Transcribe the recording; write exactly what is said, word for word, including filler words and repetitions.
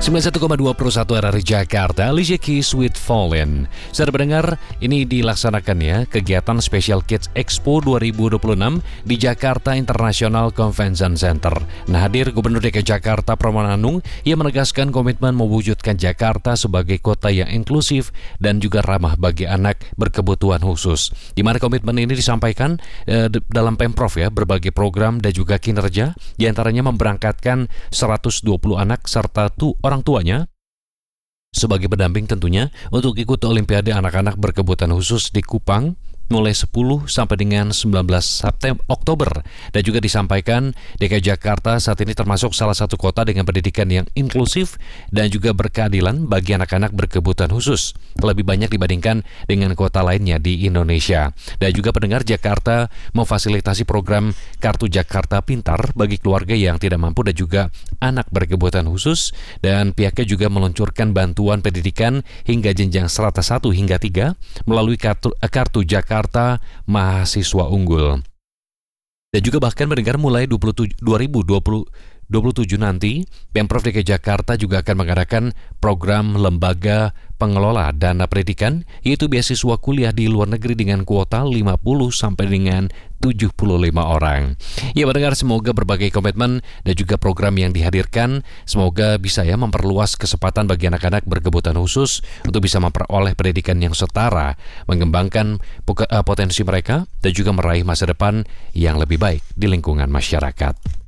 sembilan puluh satu koma dua puluh satu R R I Jakarta, Alicia Keys with Fallen. Saudara pendengar, ini dilaksanakan ya kegiatan Special Kids Expo dua ribu dua puluh enam di Jakarta International Convention Center. Nah, hadir Gubernur D K I Jakarta Pramono Anung yang menegaskan komitmen mewujudkan Jakarta sebagai kota yang inklusif dan juga ramah bagi anak berkebutuhan khusus. Di mana komitmen ini disampaikan eh, dalam Pemprov ya, berbagai program dan juga kinerja, diantaranya memberangkatkan seratus dua puluh anak serta tu orang tuanya sebagai pendamping tentunya untuk ikut Olimpiade anak-anak berkebutuhan khusus di Kupang mulai sepuluh sampai dengan sembilan belas September Oktober. Dan juga disampaikan D K I Jakarta saat ini termasuk salah satu kota dengan pendidikan yang inklusif dan juga berkeadilan bagi anak-anak berkebutuhan khusus, lebih banyak dibandingkan dengan kota lainnya di Indonesia. Dan juga pendengar, Jakarta memfasilitasi program Kartu Jakarta Pintar bagi keluarga yang tidak mampu dan juga anak berkebutuhan khusus, dan pihaknya juga meluncurkan bantuan pendidikan hingga jenjang strata satu hingga tiga melalui kartu, kartu Jakarta Jakarta Mahasiswa Unggul. Dan juga bahkan mendengar mulai dua ribu dua puluh tujuh nanti, Pemprov D K I Jakarta juga akan mengadakan program lembaga pengelola dana pendidikan, yaitu beasiswa kuliah di luar negeri dengan kuota lima puluh sampai dengan tujuh puluh lima orang. Ya mendengar, semoga berbagai komitmen dan juga program yang dihadirkan semoga bisa ya memperluas kesempatan bagi anak-anak berkebutuhan khusus untuk bisa memperoleh pendidikan yang setara, mengembangkan potensi mereka dan juga meraih masa depan yang lebih baik di lingkungan masyarakat.